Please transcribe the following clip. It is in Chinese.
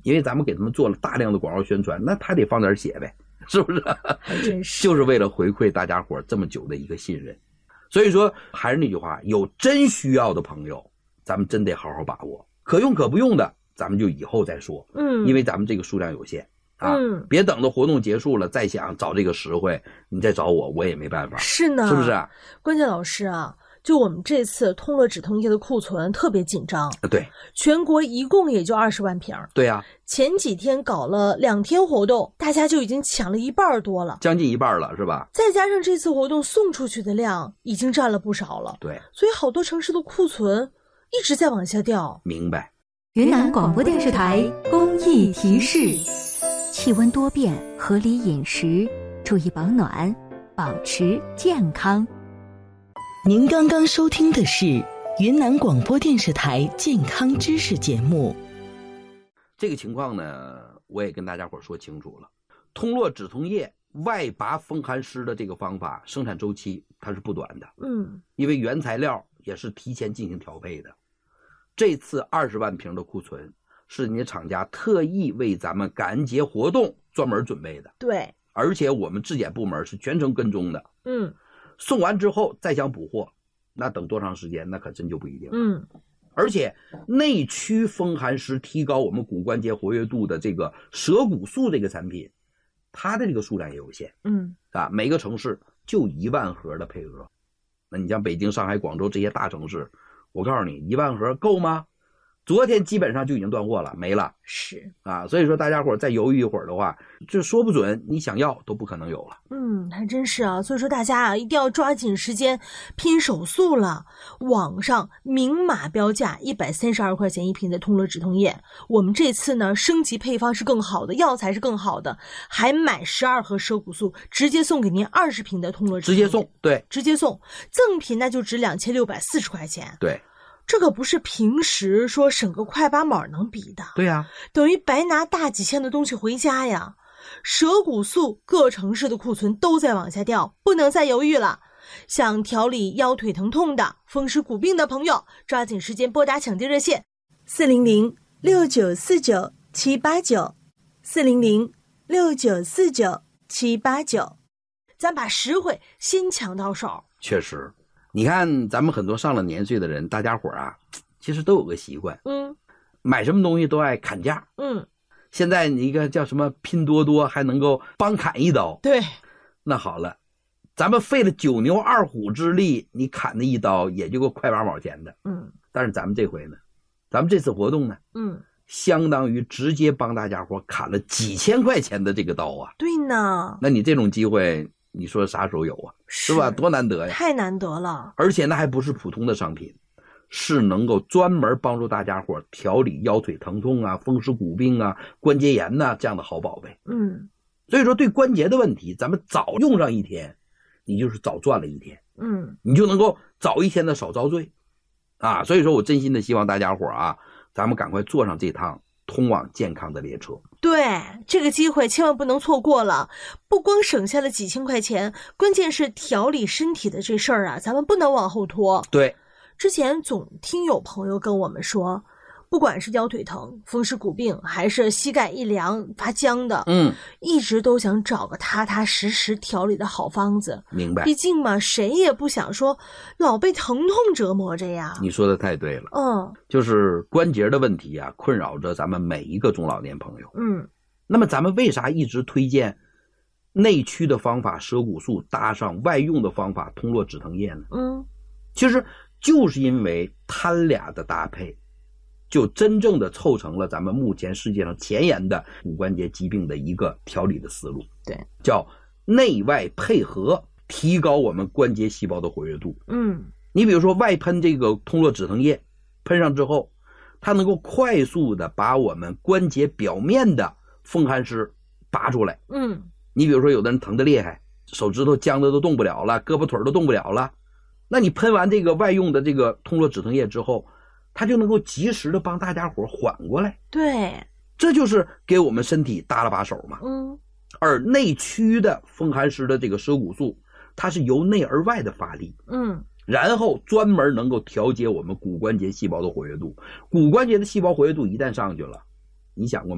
因为咱们给他们做了大量的广告宣传，那他得放点血呗，是不是？ 还真是， 就是为了回馈大家伙这么久的一个信任。所以说还是那句话，有真需要的朋友咱们真得好好把握，可用可不用的咱们就以后再说，因为咱们这个数量有限啊，别等到活动结束了再想找这个实惠，你再找我也没办法， 是呢， 是不是？ 关键老师啊，就我们这次通乐止疼液的库存特别紧张， 对， 全国一共也就20万瓶， 对啊， 前几天搞了2天活动，大家就已经抢了1半多了， 将近一半了，是吧？ 再加上这次活动送出去的量已经占了不少了， 对， 所以好多城市的库存一直在往下掉。 明白。 云南广播电视台公益提示：气温多变，合理饮食，注意保暖，保持健康。 您刚刚收听的是云南广播电视台健康知识节目。 这个情况呢，我也跟大家伙说清楚了。通络止疼液外拔风寒湿的这个方法，生产周期它是不短的，因为原材料也是提前进行调配的。这次20万瓶的库存是你厂家特意为咱们感恩节活动专门准备的， 对， 而且我们质检部门是全程跟踪的，送完之后再想补货，那等多长时间那可真就不一定了，而且内驱风寒湿提高我们骨关节活跃度的这个蛇骨素这个产品，它的这个数量也有限，每个城市就1万盒的配额。那你像北京、上海、广州这些大城市，我告诉你1万盒够吗？昨天基本上就已经断货了，没了。 是啊，所以说大家伙再犹豫一会儿的话，这说不准你想要都不可能有了。 还真是啊，所以说大家啊一定要抓紧时间拼手速了。网上明码标价132块钱一瓶的通乐止疼液，我们这次呢升级配方是更好的，药材是更好的，还买12盒蛇骨素，直接送给您20瓶的通乐止疼液， 直接送，对， 直接送，赠品那就值2640块钱。 对。 这可不是平时说省个快8毛能比的， 对呀， 等于白拿大几千的东西回家呀。蛇骨素各城市的库存都在往下掉，不能再犹豫了。想调理腰腿疼痛的、风湿骨病的朋友，抓紧时间拨打抢订热线400-6949-789，400-6949-789，咱把实惠先抢到手。 确实。你看咱们很多上了年岁的人，大家伙啊其实都有个习惯，买什么东西都爱砍价，现在你一个叫什么拼多多还能够帮砍一刀， 对， 那好了，咱们费了9牛2虎之力，你砍那一刀也就个快8毛钱的，但是咱们这回呢，咱们这次活动呢，相当于直接帮大家伙砍了几千块钱的这个刀啊， 对呢， 那你这种机会你说啥时候有啊？是吧？多难得呀！ 太难得了。 而且那还不是普通的商品，是能够专门帮助大家伙调理腰腿疼痛啊、风湿骨病啊、关节炎呐这样的好宝贝。所以说对关节的问题，咱们早用上1天，你就是早赚了1天。你就能够早1天的少遭罪啊！所以说我真心的希望大家伙啊，咱们赶快坐上这趟通往健康的列车。 对，这个机会千万不能错过了。不光省下了几千块钱，关键是调理身体的这事儿啊，咱们不能往后拖。 对， 之前总听有朋友跟我们说，不管是腰腿疼、风湿骨病，还是膝盖一凉发僵的，一直都想找个踏踏实实调理的好方子。 明白。 毕竟嘛，谁也不想说老被疼痛折磨着呀。 你说的太对了。就是关节的问题啊，困扰着咱们每一个中老年朋友。那么咱们为啥一直推荐内驱的方法蛇骨素搭上外用的方法通络止疼液呢？其实就是因为它俩的搭配，就真正的凑成了咱们目前世界上前沿的骨关节疾病的一个调理的思路。 对， 叫内外配合，提高我们关节细胞的活跃度。你比如说外喷这个通络止疼液，喷上之后，它能够快速的把我们关节表面的风寒湿拔出来。你比如说有的人疼得厉害，手指头僵的都动不了了，胳膊腿都动不了了，那你喷完这个外用的这个通络止疼液之后，它就能够及时的帮大家伙缓过来。 对， 这就是给我们身体搭了把手嘛。而内驱的风寒湿的这个蛇骨素，它是由内而外的发力。然后专门能够调节我们骨关节细胞的活跃度。骨关节的细胞活跃度一旦上去了，你想过